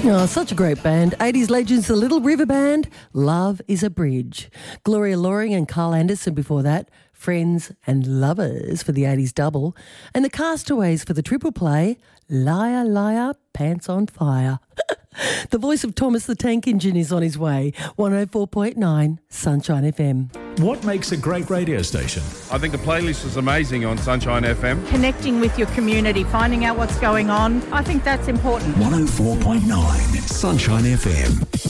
Oh, such a great band. 80s legends, the Little River Band, Love is a Bridge. Gloria Loring and Carl Anderson before that, Friends and Lovers for the 80s double. And the Castaways for the triple play, Liar, Liar, Pants on Fire. The voice of Thomas the Tank Engine is on his way. 104.9 Sunshine FM. What makes a great radio station? I think the playlist is amazing on Sunshine FM. Connecting with your community, finding out what's going on. I think that's important. 104.9 Sunshine FM.